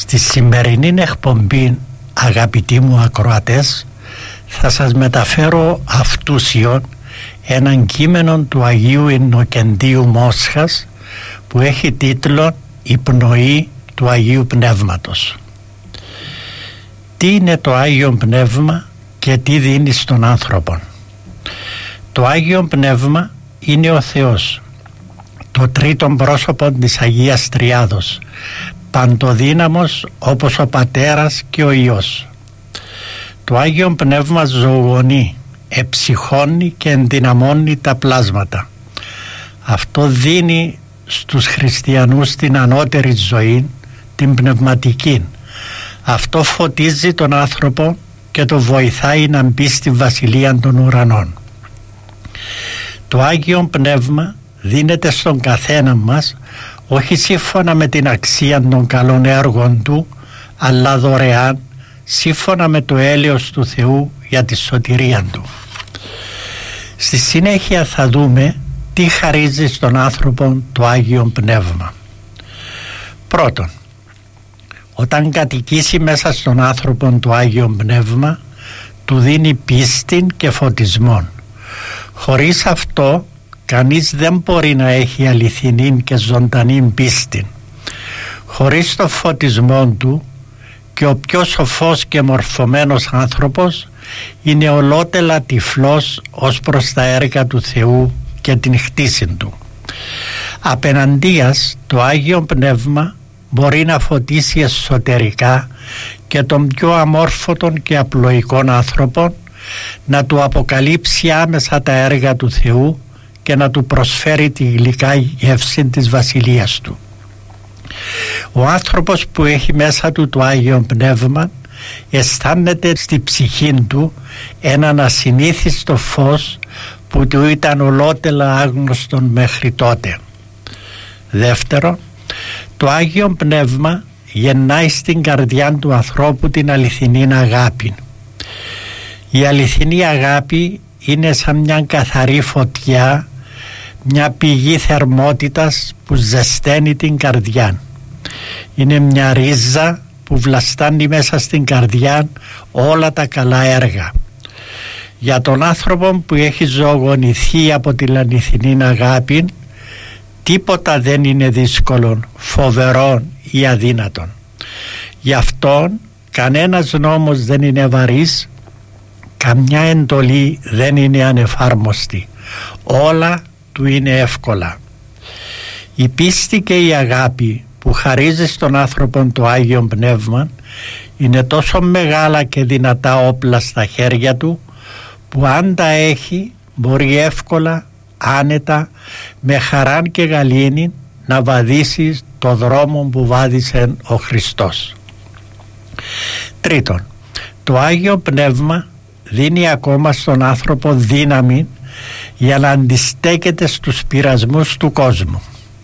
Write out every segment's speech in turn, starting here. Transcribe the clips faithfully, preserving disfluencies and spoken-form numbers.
Στη σημερινή εκπομπή, αγαπητοί μου ακροατές, θα σας μεταφέρω αυτούσιον έναν κείμενο του Αγίου Ιννοκεντίου Μόσχας που έχει τίτλο «Η πνοή του Αγίου Πνεύματος». Τι είναι το Άγιο Πνεύμα και τι δίνει στον άνθρωπο? Το Άγιο Πνεύμα είναι ο Θεός, το τρίτο πρόσωπο της Αγίας Τριάδος, παντοδύναμος όπως ο Πατέρας και ο Υιός. Το Άγιο Πνεύμα ζωογονεί, εψυχώνει και ενδυναμώνει τα πλάσματα. Αυτό δίνει στους χριστιανούς την ανώτερη ζωή, την πνευματική. Αυτό φωτίζει τον άνθρωπο και το βοηθάει να μπει στη βασιλεία των ουρανών. Το Άγιο Πνεύμα δίνεται στον καθένα μας όχι σύμφωνα με την αξία των καλών έργων του, αλλά δωρεάν σύμφωνα με το έλεος του Θεού για τη σωτηρία του. Στη συνέχεια θα δούμε τι χαρίζει στον άνθρωπο το Άγιο Πνεύμα. Πρώτον, όταν κατοικήσει μέσα στον άνθρωπο το Άγιο Πνεύμα, του δίνει πίστη και φωτισμό. Χωρίς αυτό κανείς δεν μπορεί να έχει αληθινή και ζωντανή πίστη. Χωρίς το φωτισμό του, και ο πιο σοφός και μορφωμένος άνθρωπος είναι ολότελα τυφλός ως προς τα έργα του Θεού και την χτίση του. Απέναντίας, το Άγιο Πνεύμα μπορεί να φωτίσει εσωτερικά και τον πιο αμόρφωτον και απλοϊκόν άνθρωπο, να του αποκαλύψει άμεσα τα έργα του Θεού και να του προσφέρει τη γλυκά γεύση της βασιλείας του. Ο άνθρωπος που έχει μέσα του το Άγιο Πνεύμα αισθάνεται στη ψυχή του έναν ασυνήθιστο φως που του ήταν ολότελα άγνωστον μέχρι τότε. Δεύτερο, το Άγιο Πνεύμα γεννάει στην καρδιά του ανθρώπου την αληθινή αγάπη. Η αληθινή αγάπη είναι σαν μια καθαρή φωτιά, μια πηγή θερμότητας που ζεσταίνει την καρδιά. Είναι μια ρίζα που βλαστάνει μέσα στην καρδιά όλα τα καλά έργα. Για τον άνθρωπο που έχει ζωογονηθεί από την αληθινή αγάπη, τίποτα δεν είναι δύσκολο, φοβερό ή αδύνατον. Γι' αυτόν κανένας νόμος δεν είναι βαρύς, καμιά εντολή δεν είναι ανεφάρμοστη. Όλα του είναι εύκολα. Η πίστη και η αγάπη που χαρίζει στον άνθρωπο το Άγιο Πνεύμα είναι τόσο μεγάλα και δυνατά όπλα στα χέρια του, που αν τα έχει μπορεί εύκολα, άνετα, με χαράν και γαλήνη να βαδίσει το δρόμο που βάδισε ο Χριστός. Τρίτον, το Άγιο Πνεύμα δίνει ακόμα στον άνθρωπο δύναμη για να αντιστέκεται στους πειρασμούς του κόσμου.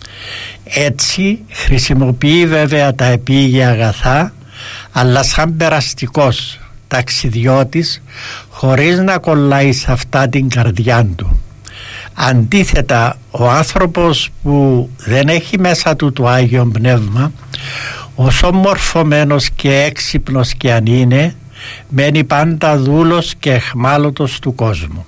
Έτσι χρησιμοποιεί βέβαια τα επίγεια αγαθά, αλλά σαν περαστικός ταξιδιώτης, χωρίς να κολλάει σε αυτά την καρδιά του. Αντίθετα, ο άνθρωπος που δεν έχει μέσα του το Άγιο Πνεύμα, όσο μορφωμένος και έξυπνος και αν είναι, μένει πάντα δούλος και εχμάλωτος του κόσμου.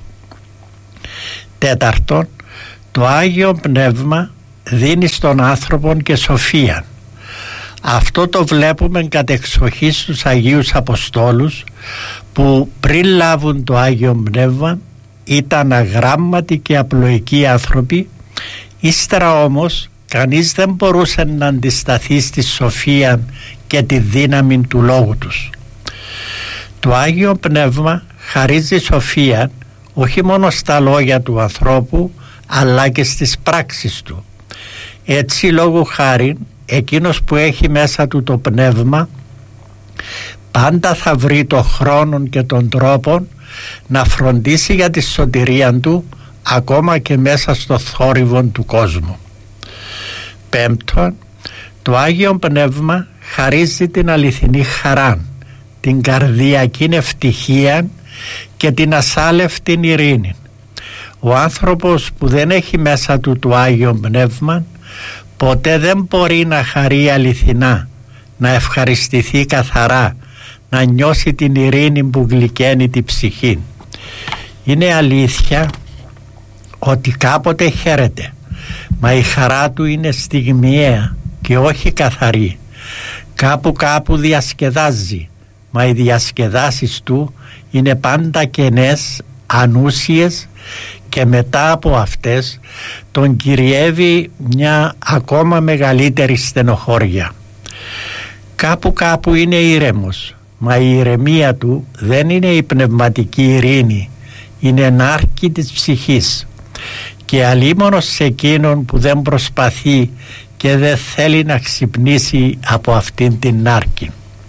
Τέταρτον, το Άγιο Πνεύμα δίνει στον άνθρωπο και σοφία. Αυτό το βλέπουμε κατεξοχή στους Αγίους Αποστόλους, που πριν λάβουν το Άγιο Πνεύμα ήταν αγράμματοι και απλοϊκοί άνθρωποι. Ύστερα όμως κανείς δεν μπορούσε να αντισταθεί στη σοφία και τη δύναμη του λόγου τους. Το Άγιο Πνεύμα χαρίζει σοφία όχι μόνο στα λόγια του ανθρώπου, αλλά και στις πράξεις του. Έτσι, λόγου χάριν, εκείνος που έχει μέσα του το Πνεύμα πάντα θα βρει το χρόνο και τον τρόπο να φροντίσει για τη σωτηρία του, ακόμα και μέσα στο θόρυβο του κόσμου. Πέμπτον, το Άγιο Πνεύμα χαρίζει την αληθινή χαρά, την καρδιακή ευτυχία και την ασάλευτη ειρήνη. Ο άνθρωπος που δεν έχει μέσα του το Άγιο Πνεύμα ποτέ δεν μπορεί να χαρεί αληθινά, να ευχαριστηθεί καθαρά, να νιώσει την ειρήνη που γλυκαίνει την ψυχή. Είναι αλήθεια ότι κάποτε χαίρεται, μα η χαρά του είναι στιγμιαία και όχι καθαρή. Κάπου κάπου διασκεδάζει, μα οι διασκεδάσεις του είναι πάντα κενές, ανούσιες, και μετά από αυτές τον κυριεύει μια ακόμα μεγαλύτερη στενοχώρια. Κάπου κάπου είναι ήρεμος, μα η ηρεμία του δεν είναι η πνευματική ειρήνη, είναι νάρκη της ψυχής, και αλίμονος σε εκείνον που δεν προσπαθεί και δεν θέλει να ξυπνήσει από αυτήν την νάρκη.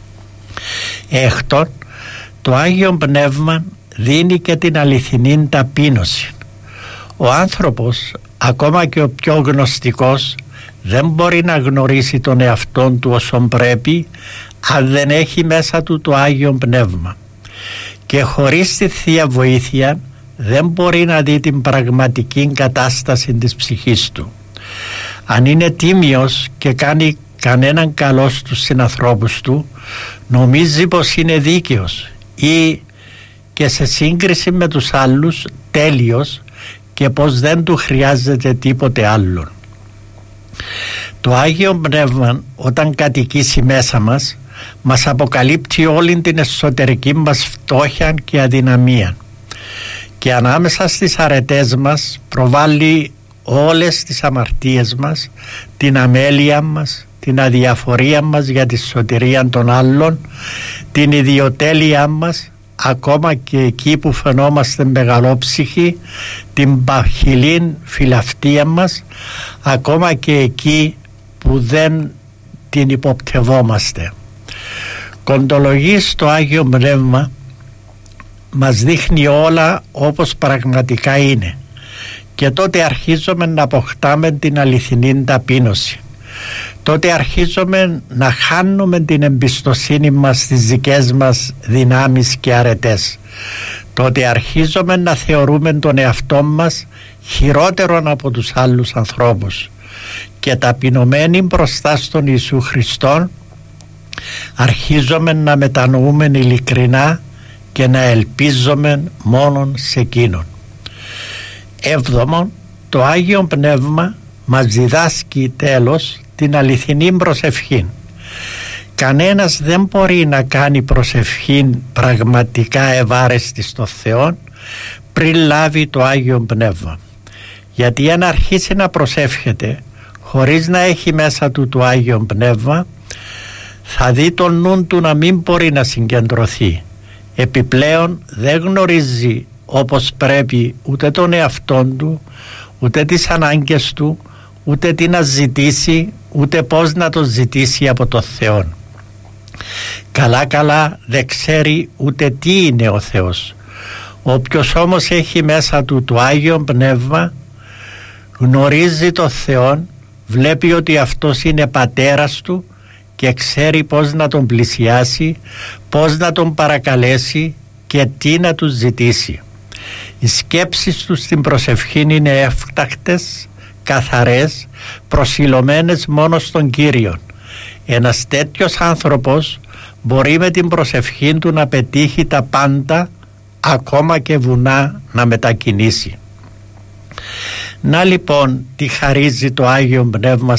Έκτον, το Άγιο Πνεύμα δίνει και την αληθινή ταπείνωση. Ο άνθρωπος, ακόμα και ο πιο γνωστικός, δεν μπορεί να γνωρίσει τον εαυτόν του όσον πρέπει αν δεν έχει μέσα του το Άγιο Πνεύμα, και χωρίς τη Θεία Βοήθεια δεν μπορεί να δει την πραγματική κατάσταση της ψυχής του. Αν είναι τίμιος και κάνει κανέναν καλό στους συνανθρώπους του, νομίζει πως είναι δίκαιος ή και σε σύγκριση με τους άλλους τέλειος, και πως δεν του χρειάζεται τίποτε άλλον. Το Άγιο Πνεύμα, όταν κατοικήσει μέσα μας, μας αποκαλύπτει όλη την εσωτερική μας φτώχεια και αδυναμία, και ανάμεσα στις αρετές μας προβάλλει όλες τις αμαρτίες μας, την αμέλεια μας, την αδιαφορία μας για τη σωτηρία των άλλων, την ιδιοτέλειά μας, ακόμα και εκεί που φαινόμαστε μεγαλόψυχοι, την παχυλή φιλαυτία μας, ακόμα και εκεί που δεν την υποπτευόμαστε. Κοντολογής το Άγιο Πνεύμα μας δείχνει όλα όπως πραγματικά είναι, και τότε αρχίζουμε να αποκτάμε την αληθινή ταπείνωση. Τότε αρχίζουμε να χάνουμε την εμπιστοσύνη μας στις δικές μας δυνάμεις και αρετές. Τότε αρχίζουμε να θεωρούμε τον εαυτό μας χειρότερον από τους άλλους ανθρώπους, και ταπεινωμένοι μπροστά στον Ιησού Χριστόν αρχίζουμε να μετανοούμε ειλικρινά και να ελπίζουμε μόνον σε Εκείνον. Έβδομον, το Άγιο Πνεύμα μας διδάσκει τέλος την αληθινή προσευχή. Κανένας δεν μπορεί να κάνει προσευχή πραγματικά ευάρεστη στο Θεό πριν λάβει το Άγιο Πνεύμα, γιατί αν αρχίσει να προσεύχεται χωρίς να έχει μέσα του το Άγιο Πνεύμα, θα δει τον νου του να μην μπορεί να συγκεντρωθεί. Επιπλέον δεν γνωρίζει όπως πρέπει ούτε τον εαυτόν του, ούτε τις ανάγκες του, ούτε τι να ζητήσει, ούτε πώς να το ζητήσει από το Θεό. Καλά καλά δεν ξέρει ούτε τι είναι ο Θεός. Όποιος όμως έχει μέσα του το Άγιο Πνεύμα γνωρίζει το Θεό, βλέπει ότι αυτός είναι πατέρας του και ξέρει πώς να τον πλησιάσει, πώς να τον παρακαλέσει και τι να του ζητήσει. Οι σκέψεις του στην προσευχή είναι εύτακτες, καθαρές, προσιλωμένες μόνο στον Κύριο. Ένας τέτοιος άνθρωπος μπορεί με την προσευχή του να πετύχει τα πάντα, ακόμα και βουνά να μετακινήσει. Να λοιπόν τι χαρίζει το Άγιο Πνεύμα